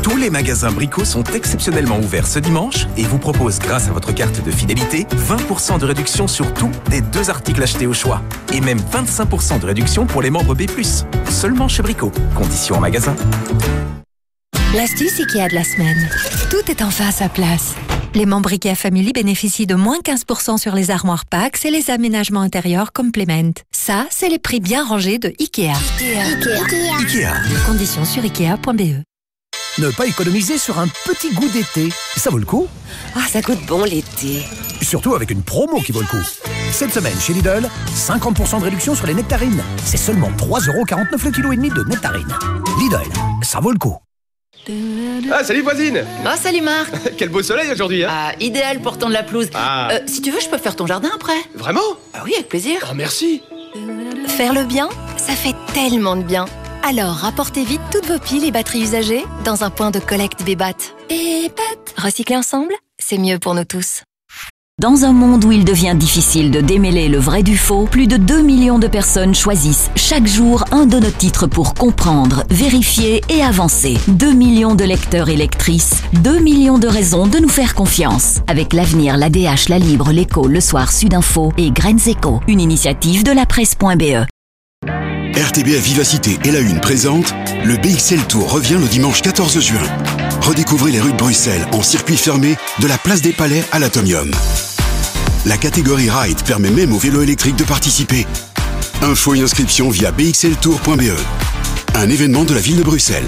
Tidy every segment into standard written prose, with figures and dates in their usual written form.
Tous les magasins Brico sont exceptionnellement ouverts ce dimanche et vous proposent, grâce à votre carte de fidélité, 20% de réduction sur tout des 2 articles achetés au choix. Et même 25% de réduction pour les membres B+. Seulement chez Brico. Conditions en magasin. L'astuce IKEA de la semaine. Tout est enfin à sa place. Les membres IKEA Family bénéficient de moins 15% sur les armoires Pax et les aménagements intérieurs Complement. Ça, c'est les prix bien rangés de IKEA. Ikea. Conditions sur ikea.be. Ne pas économiser sur un petit goût d'été. Ça vaut le coup. Ah, ça goûte bon l'été. Surtout avec une promo qui vaut le coup. Cette semaine, chez Lidl, 50% de réduction sur les nectarines. C'est seulement 3,49€ le kilo et demi de nectarines. Lidl, ça vaut le coup. Ah, salut voisine. Oh, salut Marc. Quel beau soleil aujourd'hui, hein. Ah, idéal pour tendre la pelouse. Ah. Si tu veux, je peux faire ton jardin après. Vraiment? Ah oui, avec plaisir. Ah, merci. Faire le bien, ça fait tellement de bien. Alors, rapportez vite toutes vos piles et batteries usagées dans un point de collecte Bébat. Recycler ensemble, c'est mieux pour nous tous. Dans un monde où il devient difficile de démêler le vrai du faux, plus de 2 millions de personnes choisissent chaque jour un de nos titres pour comprendre, vérifier et avancer. 2 millions de lecteurs et lectrices, 2 millions de raisons de nous faire confiance. Avec l'Avenir, l'ADH, La Libre, l'Écho, Le Soir, Sudinfo et Graines Éco, une initiative de la presse.be. RTBF Vivacité et La Une présente le BXL Tour revient le dimanche 14 juin. Redécouvrez les rues de Bruxelles en circuit fermé de la place des Palais à l'Atomium. La catégorie Ride permet même aux vélos électriques de participer. Infos et inscriptions via bxltour.be. Un événement de la ville de Bruxelles.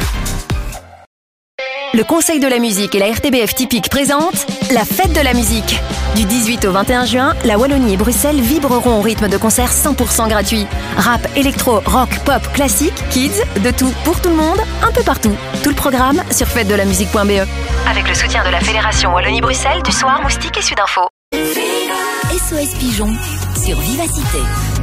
Le Conseil de la musique et la RTBF Typique présentent la fête de la musique. Du 18 au 21 juin, la Wallonie et Bruxelles vibreront au rythme de concerts 100% gratuits. Rap, électro, rock, pop, classique, kids, de tout pour tout le monde, un peu partout. Tout le programme sur fêtedelamusique.be. Avec le soutien de la Fédération Wallonie-Bruxelles, du Soir, Moustique et Sudinfo. SOS Pigeon sur Vivacité.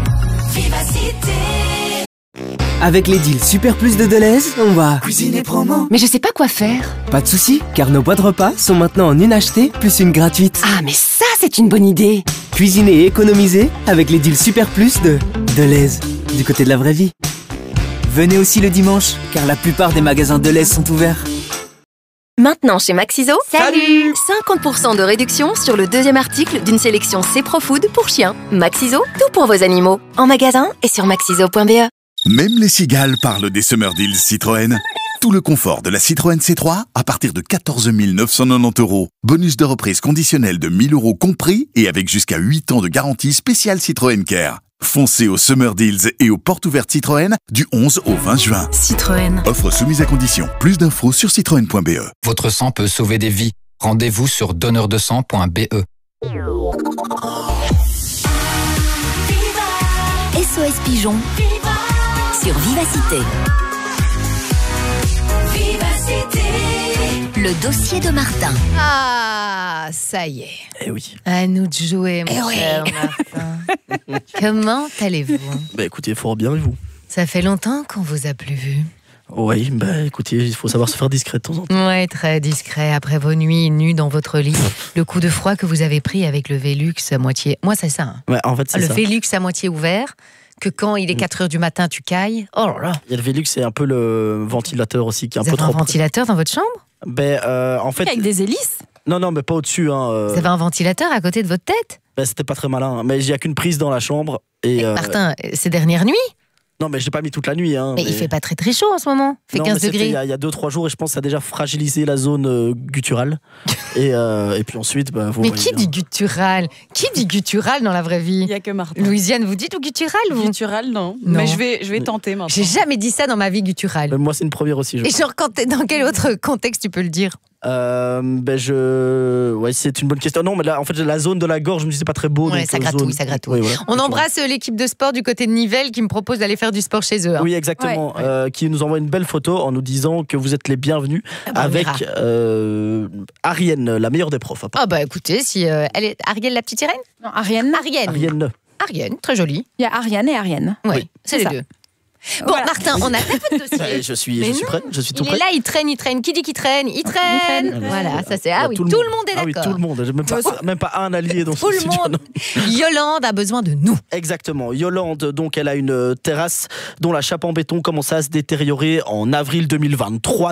Avec les deals Super Plus de Deleuze, on va cuisiner promo. Mais je sais pas quoi faire. Pas de soucis, car nos boîtes repas sont maintenant en une achetée plus une gratuite. Ah, mais ça, c'est une bonne idée. Cuisiner et économiser avec les deals Super Plus de Deleuze, du côté de la vraie vie. Venez aussi le dimanche, car la plupart des magasins Deleuze sont ouverts. Maintenant chez Maxiso, Salut 50% de réduction sur le 2e article d'une sélection C-Pro-Food pour chiens. Maxiso, tout pour vos animaux. En magasin et sur maxiso.be. Même les cigales parlent des Summer Deals Citroën. Tout le confort de la Citroën C3 à partir de 14 990€. Bonus de reprise conditionnel de 1 000€ compris et avec jusqu'à 8 ans de garantie spéciale Citroën Care. Foncez aux Summer Deals et aux portes ouvertes Citroën du 11 au 20 juin. Citroën. Offre soumise à condition. Plus d'infos sur citroën.be. Votre sang peut sauver des vies. Rendez-vous sur donneurdesang.be. SOS Pigeon sur Vivacité. Le dossier de Martin. Ah, ça y est. Eh oui. À nous de jouer, mon cher Martin. Comment allez-vous? Bah écoutez, fort bien, et vous? Ça fait longtemps qu'on vous a plus vu. Oui, bah écoutez, il faut savoir se faire discret de temps en temps. Ouais, très discret. Après vos nuits nues dans votre lit, le coup de froid que vous avez pris avec le Velux à moitié... Moi, c'est ça. Hein. Ouais, en fait, c'est le ça. Velux à moitié ouvert, que quand il est 4h du matin, tu cailles. Oh là là. Il y a le Velux, c'est un peu le ventilateur aussi qui est un Vous peu avez un trop... ventilateur dans votre chambre? Ben, en fait... Avec des hélices? Non, mais pas au-dessus. Hein, Vous avez un ventilateur à côté de votre tête? Ben, c'était pas très malin, hein. Mais il n'y a qu'une prise dans la chambre. Et, Martin, ces dernières nuits? Non, mais j'ai pas mis toute la nuit. Hein, mais il fait pas très très chaud en ce moment. Il fait 15 degrés. Il y a 2-3 jours et je pense que ça a déjà fragilisé la zone gutturale. et puis ensuite, bah, vous mais voyez, qui dit guttural? Qui dit guttural dans la vraie vie? Il n'y a que Martin. Louisiane, vous dites ou guttural, vous? Guttural, non. Mais je vais tenter maintenant. J'ai jamais dit ça dans ma vie, guttural. Moi, c'est une première aussi. Et genre, dans quel autre contexte tu peux le dire? Ouais, c'est une bonne question. Non, mais là, en fait, la zone de la gorge, je me dis, c'est pas très beau. Ouais, donc, ça gratouille, ça gratouille. Oui, voilà. On embrasse l'équipe de sport du côté de Nivelles qui me propose d'aller faire du sport chez eux. Hein. Oui, exactement. Ouais. Qui nous envoie une belle photo en nous disant que vous êtes les bienvenus avec Arienne, la meilleure des profs. Ah bah écoutez, si elle est Arielle la petite Irène? Non, Arienne. Arienne, très jolie. Il y a Ariane et Arienne. Oui, c'est les deux. Bon, voilà. Martin, on a fait votre dossier. Je suis prêt. Je suis tout prêt. Il est là, il traîne. Qui dit qu'il traîne? Il traîne. Voilà, ça c'est. Ah oui, tout le monde est d'accord. Ah oui, tout le monde. Même pas un allié dans tout le monde. Yolande a besoin de nous. Exactement. Yolande, donc, elle a une terrasse dont la chape en béton commence à se détériorer en avril 2023.